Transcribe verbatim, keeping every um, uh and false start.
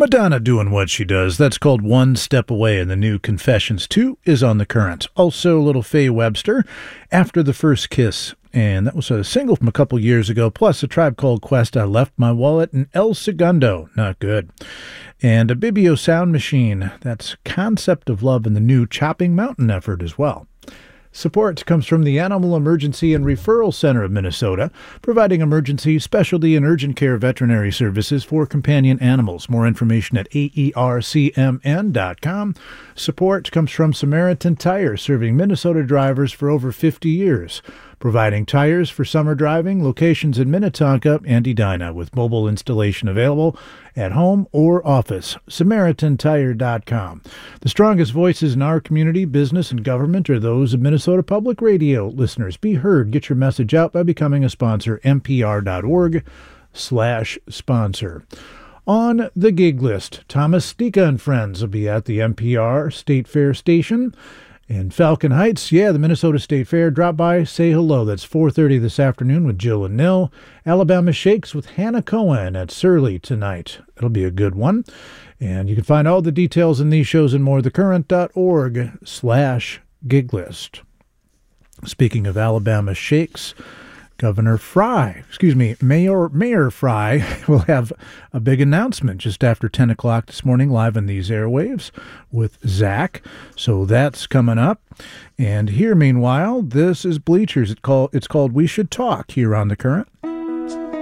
Madonna doing what she does. That's called One Step Away, and the new Confessions two is on the current. Also, little Faye Webster, After the First Kiss. And that was a single from a couple years ago, plus A Tribe Called Quest, I Left My Wallet, and El Segundo, not good. And a Bibio Sound Machine, that's Concept of Love, and the new Chopping Mountain effort as well. Support comes from the Animal Emergency and Referral Center of Minnesota, providing emergency, specialty, and urgent care veterinary services for companion animals. More information at A E R C M N dot com. Support comes from Samaritan Tire, serving Minnesota drivers for over fifty years, providing tires for summer driving, locations in Minnetonka and Edina, with mobile installation available at home or office. Samaritan Tire dot com. The strongest voices in our community, business, and government are those of Minnesota Public Radio. Listeners, be heard. Get your message out by becoming a sponsor. N P R dot org slash sponsor. On the gig list, Thomas Stika and Friends will be at the N P R State Fair Station. In Falcon Heights, yeah, the Minnesota State Fair. Drop by, say hello. That's four thirty this afternoon with Jill and Nil. Alabama Shakes with Hannah Cohen at Surly tonight. It'll be a good one. And you can find all the details in these shows and more at thecurrent dot org slash gig list. Speaking of Alabama Shakes, Governor Fry, excuse me, Mayor Mayor Fry will have a big announcement just after ten o'clock this morning, live on these airwaves with Zach. So that's coming up. And here, meanwhile, this is Bleachers. It call, it's called We Should Talk here on The Current.